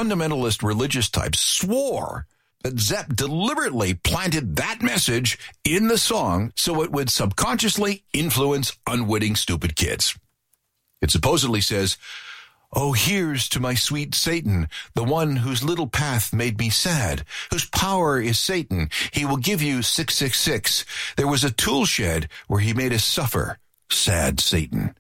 fundamentalist religious types swore that Zepp deliberately planted that message in the song so it would subconsciously influence unwitting stupid kids. It supposedly says, "Oh, here's to my sweet Satan, the one whose little path made me sad, whose power is Satan. He will give you 666. There was a tool shed where he made us suffer. Sad Satan."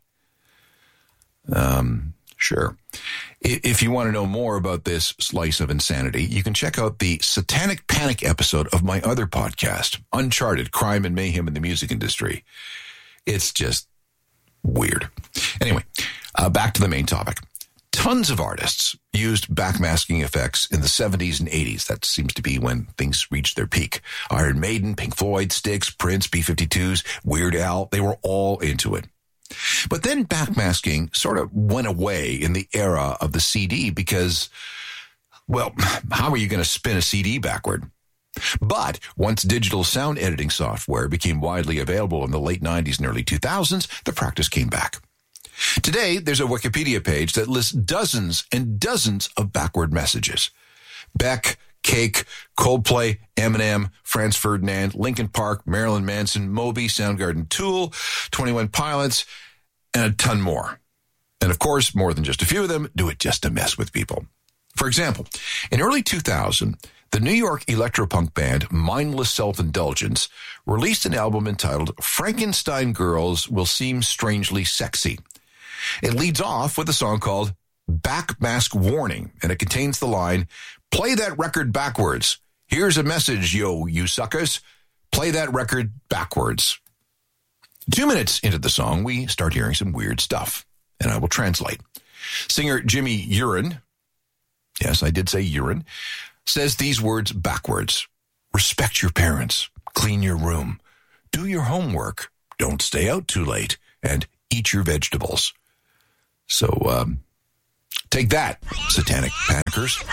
Sure. If you want to know more about this slice of insanity, you can check out the Satanic Panic episode of my other podcast, Uncharted: Crime and Mayhem in the Music Industry. It's just weird. Anyway, back to the main topic. Tons of artists used backmasking effects in the 70s and 80s. That seems to be when things reached their peak. Iron Maiden, Pink Floyd, Styx, Prince, B-52s, Weird Al, they were all into it. But then backmasking sort of went away in the era of the CD because, well, how are you going to spin a CD backward? But once digital sound editing software became widely available in the late 90s and early 2000s, the practice came back. Today, there's a Wikipedia page that lists dozens and dozens of backward messages. Beck, Cake, Coldplay, Eminem, Franz Ferdinand, Linkin Park, Marilyn Manson, Moby, Soundgarden, Tool, 21 Pilots, and a ton more. And of course, more than just a few of them do it just to mess with people. For example, in early 2000, the New York electropunk band Mindless Self-Indulgence released an album entitled Frankenstein Girls Will Seem Strangely Sexy. It leads off with a song called Backmask Warning, and it contains the line, "Play that record backwards. Here's a message, yo, you suckers. Play that record backwards." 2 minutes into the song, we start hearing some weird stuff, and I will translate. Singer Jimmy Urine, yes, I did say urine, says these words backwards. "Respect your parents, clean your room, do your homework, don't stay out too late, and eat your vegetables." So, take that, satanic panickers.